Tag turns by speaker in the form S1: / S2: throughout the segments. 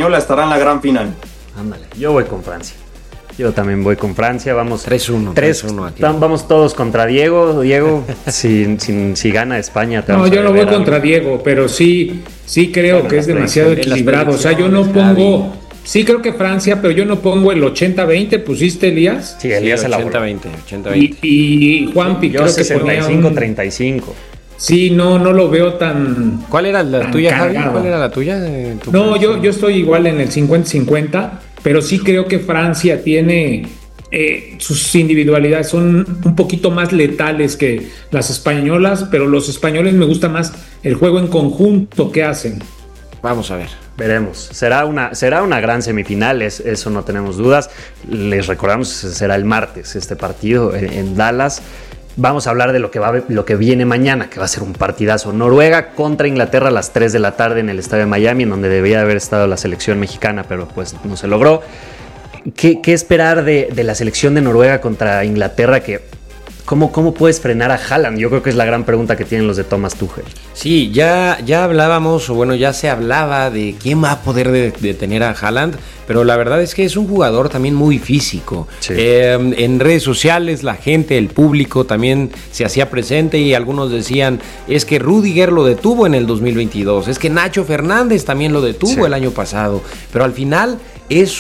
S1: española estará en la gran final.
S2: Ándale, yo voy con Francia. Yo también voy con Francia, vamos
S3: 3-1 aquí.
S2: Vamos todos contra Diego. Diego, si gana España.
S4: No, yo no voy contra Diego, pero sí creo que es demasiado equilibrado. O sea, yo no pongo, sí creo que Francia, pero yo no pongo el 80-20, ¿pusiste, Elías?
S2: Sí, Elías el
S3: 80-20.
S4: Y Juanpi,
S2: yo
S4: creo que ponía
S2: 65-35.
S4: Sí, no lo veo tan.
S3: ¿Cuál era la tuya, Javi? ¿Cuál era la tuya?
S4: No, yo estoy igual en el 50-50, pero sí creo que Francia tiene sus individualidades, son un poquito más letales que las españolas, pero los españoles me gusta más el juego en conjunto que hacen.
S3: Vamos a ver.
S2: Veremos. Será una gran semifinal, eso no tenemos dudas. Les recordamos, será el martes este partido en Dallas. Vamos a hablar de lo que viene mañana, que va a ser un partidazo. Noruega contra Inglaterra a las 3 de la tarde en el estadio de Miami, en donde debía haber estado la selección mexicana, pero pues no se logró. ¿Qué esperar de la selección de Noruega contra Inglaterra? ¿Cómo puedes frenar a Haaland? Yo creo que es la gran pregunta que tienen los de Thomas Tuchel.
S3: Sí, ya hablábamos, o bueno, ya se hablaba de quién va a poder detener a Haaland, pero la verdad es que es un jugador también muy físico. Sí. En redes sociales la gente, el público también se hacía presente y algunos decían, es que Rudiger lo detuvo en el 2022, es que Nacho Fernández también lo detuvo el año pasado, pero al final es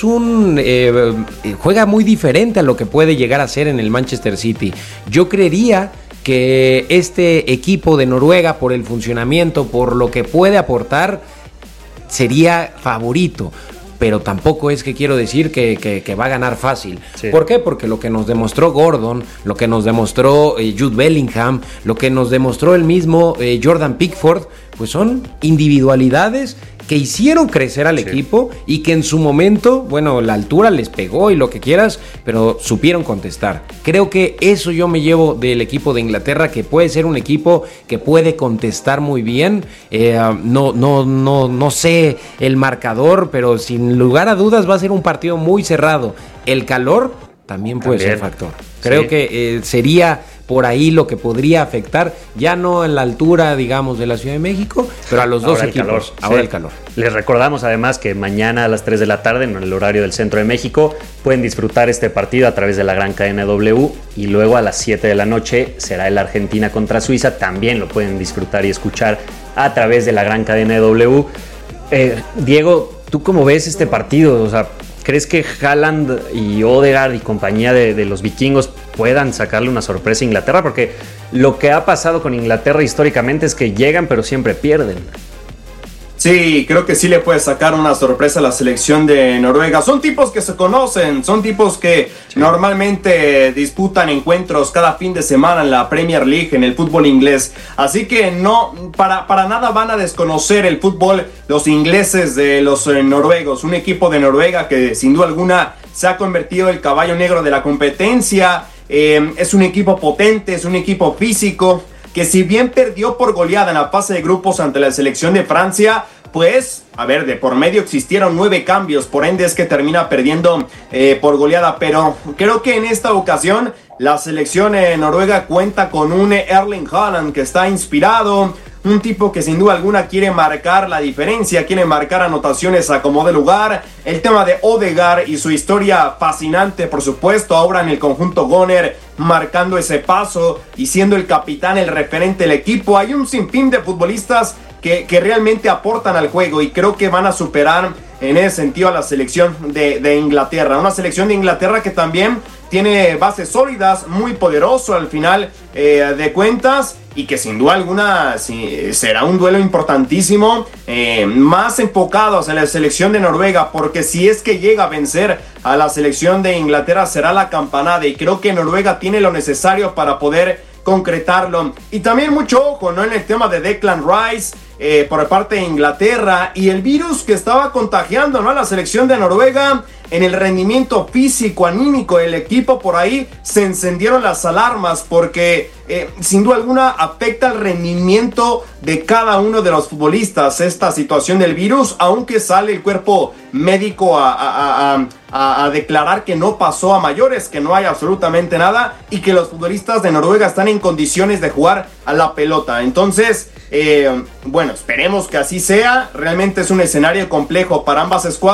S3: juega muy diferente a lo que puede llegar a ser en el Manchester City. Yo creería que este equipo de Noruega, por el funcionamiento, por lo que puede aportar, sería favorito. Pero tampoco es que quiero decir que va a ganar fácil. Sí. ¿Por qué? Porque lo que nos demostró Gordon, lo que nos demostró Jude Bellingham, lo que nos demostró el mismo Jordan Pickford, pues son individualidades que hicieron crecer al equipo y que en su momento, bueno, la altura les pegó y lo que quieras, pero supieron contestar. Creo que eso yo me llevo del equipo de Inglaterra, que puede ser un equipo que puede contestar muy bien. No sé el marcador, pero sin lugar a dudas va a ser un partido muy cerrado. El calor también puede ser factor. Creo que sería por ahí lo que podría afectar, ya no en la altura, digamos, de la Ciudad de México, pero a los dos equipos. Ahora el calor.
S2: Les recordamos además que mañana a las 3 de la tarde, en el horario del centro de México, pueden disfrutar este partido a través de la gran cadena W, y luego a las 7 de la noche será el Argentina contra Suiza, también lo pueden disfrutar y escuchar a través de la gran cadena de W. Diego, ¿tú cómo ves este partido? O sea, ¿crees que Haaland y Odegaard y compañía de los vikingos puedan sacarle una sorpresa a Inglaterra? Porque lo que ha pasado con Inglaterra históricamente es que llegan pero siempre pierden.
S1: Sí, creo que sí le puede sacar una sorpresa a la selección de Noruega. Son tipos que se conocen, son tipos que normalmente disputan encuentros cada fin de semana en la Premier League, en el fútbol inglés. Así que no, para nada van a desconocer el fútbol los ingleses de los noruegos. Un equipo de Noruega que sin duda alguna se ha convertido en el caballo negro de la competencia. Es un equipo potente, es un equipo físico, que si bien perdió por goleada en la fase de grupos ante la selección de Francia, pues, a ver, de por medio existieron 9 cambios, por ende es que termina perdiendo por goleada, pero creo que en esta ocasión la selección noruega cuenta con un Erling Haaland que está inspirado, un tipo que sin duda alguna quiere marcar la diferencia, quiere marcar anotaciones a como de lugar. El tema de Odegaard y su historia fascinante, por supuesto, ahora en el conjunto Gunner, marcando ese paso y siendo el capitán, el referente del equipo. Hay un sinfín de futbolistas que realmente aportan al juego y creo que van a superar en ese sentido a la selección de Inglaterra. Una selección de Inglaterra que también tiene bases sólidas, muy poderoso al final de cuentas, y que sin duda alguna será un duelo importantísimo, más enfocado hacia la selección de Noruega, porque si es que llega a vencer a la selección de Inglaterra será la campanada, y creo que Noruega tiene lo necesario para poder concretarlo. Y también mucho ojo, ¿no?, en el tema de Declan Rice por parte de Inglaterra y el virus que estaba contagiando, ¿no?, a la selección de Noruega. En el rendimiento físico, anímico del equipo, por ahí se encendieron las alarmas, porque sin duda alguna afecta el rendimiento de cada uno de los futbolistas esta situación del virus, aunque sale el cuerpo médico a declarar que no pasó a mayores, que no hay absolutamente nada y que los futbolistas de Noruega están en condiciones de jugar a la pelota. Entonces, bueno, esperemos que así sea. Realmente es un escenario complejo para ambas escuadras.